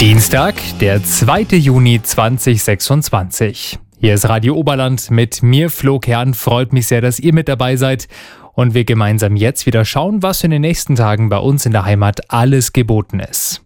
Dienstag, der 2. Juni 2026. Hier ist Radio Oberland mit mir, Flo Kern. Freut mich sehr, dass ihr mit dabei seid und wir gemeinsam jetzt wieder schauen, was in den nächsten Tagen bei uns in der Heimat alles geboten ist.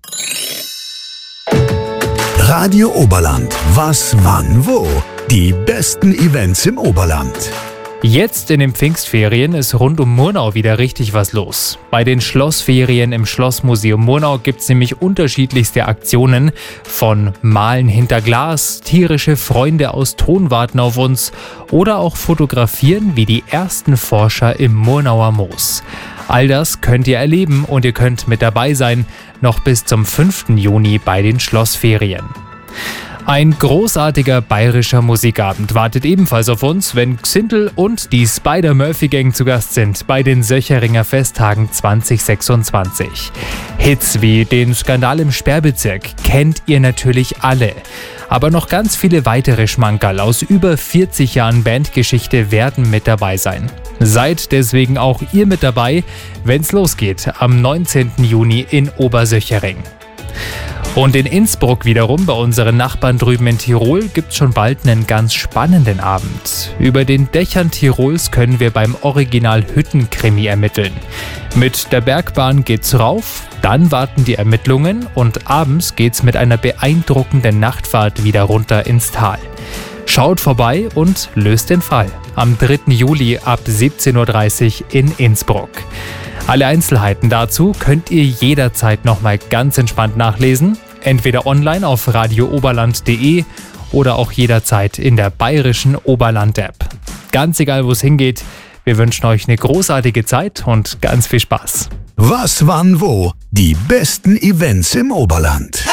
Radio Oberland. Was, wann, wo? Die besten Events im Oberland. Jetzt in den Pfingstferien ist rund um Murnau wieder richtig was los. Bei den Schlossferien im Schlossmuseum Murnau gibt es nämlich unterschiedlichste Aktionen. Von Malen hinter Glas, tierische Freunde aus Ton warten auf uns oder auch fotografieren wie die ersten Forscher im Murnauer Moos. All das könnt ihr erleben und ihr könnt mit dabei sein, noch bis zum 5. Juni bei den Schlossferien. Ein großartiger bayerischer Musikabend wartet ebenfalls auf uns, wenn Xintl und die Spider-Murphy-Gang zu Gast sind bei den Söcheringer Festtagen 2026. Hits wie den Skandal im Sperrbezirk kennt ihr natürlich alle. Aber noch ganz viele weitere Schmankerl aus über 40 Jahren Bandgeschichte werden mit dabei sein. Seid deswegen auch ihr mit dabei, wenn's losgeht am 19. Juni in Obersöchering. Und in Innsbruck wiederum, bei unseren Nachbarn drüben in Tirol, gibt's schon bald einen ganz spannenden Abend. Über den Dächern Tirols können wir beim Original Hüttenkrimi ermitteln. Mit der Bergbahn geht's rauf, dann warten die Ermittlungen und abends geht's mit einer beeindruckenden Nachtfahrt wieder runter ins Tal. Schaut vorbei und löst den Fall. Am 3. Juli ab 17:30 Uhr in Innsbruck. Alle Einzelheiten dazu könnt ihr jederzeit nochmal ganz entspannt nachlesen, entweder online auf radiooberland.de oder auch jederzeit in der bayerischen Oberland-App. Ganz egal, wo es hingeht, wir wünschen euch eine großartige Zeit und ganz viel Spaß. Was, wann, wo? Die besten Events im Oberland.